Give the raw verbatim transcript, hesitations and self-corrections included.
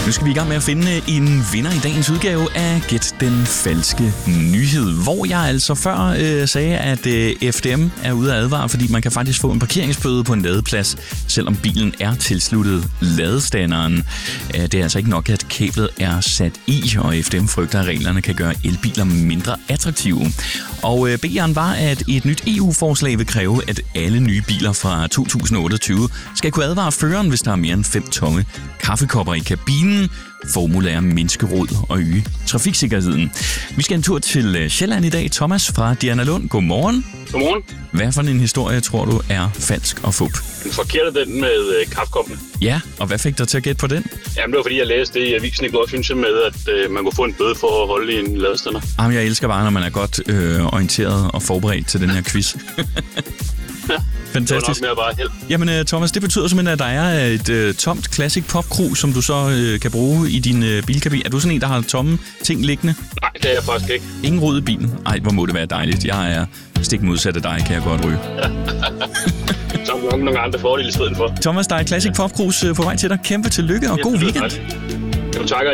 Nu skal vi i gang med at finde en vinder i dagens udgave af Gæt den falske nyhed, hvor jeg altså før øh, sagde, at øh, F D M er ude at advare, fordi man kan faktisk få en parkeringsbøde på en ladeplads, selvom bilen er tilsluttet ladestanderen. Øh, det er altså ikke nok, at kablet er sat i, og F D M frygter, at reglerne kan gøre elbiler mindre attraktive. Og øh, B'eren var, at et nyt E U-forslag vil kræve, at alle nye biler fra to tusind otteogtyve skal kunne advare føreren, hvis der er mere end fem tomme kaffekopper i kabinen. Formålet er at mindske rod og øge trafiksikkerheden. Vi skal en tur til Sjælland i dag. Thomas fra Diana Lund, godmorgen. Godmorgen. Hvad for en historie tror du er falsk og fup? Den forkerte den med øh, kaffekoppene. Ja, og hvad fik dig til at gætte på den? Jamen, det var fordi, jeg læste det i avisen i går, synes jeg, med, at øh, man kunne få en bøde for at holde i en ladestander. Jamen, jeg elsker bare, når man er godt øh, orienteret og forberedt til den her quiz. Ja. Fantastisk. Det var nok mere bare held. Jamen Thomas, det betyder simpelthen, at der er et øh, tomt Classic Pop-krus, som du så øh, kan bruge i din øh, bilkabine. Er du sådan en, der har tomme ting liggende? Nej, det er jeg faktisk ikke. Ingen rod i bilen? Ej, hvor må det være dejligt. Jeg er stik modsat af dig, kan jeg godt ryge. Så er der nok nogle andre fordele i stedet for. Thomas, der er et Classic Pop-krus øh, på vej til dig. Kæmpe tillykke og ja, god weekend. Jo, tak